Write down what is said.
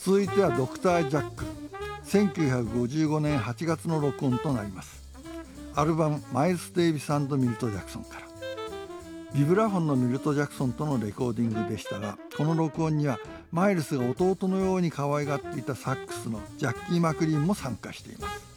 続いてはドクター・ジャック、1955年8月の録音となります。アルバムマイルス・デイビス&ミルト・ジャクソンから。ビブラフォンのミルト・ジャクソンとのレコーディングでしたが、この録音にはマイルスが弟のように可愛がっていたサックスのジャッキー・マクリーンも参加しています。